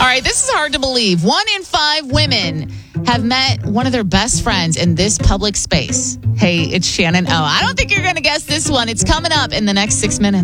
right, this is hard to believe. 1 in 5 women have met one of their best friends in this public space. Hey, it's Shannon O. I don't think you're going to guess this one. It's coming up in the next 6 minutes.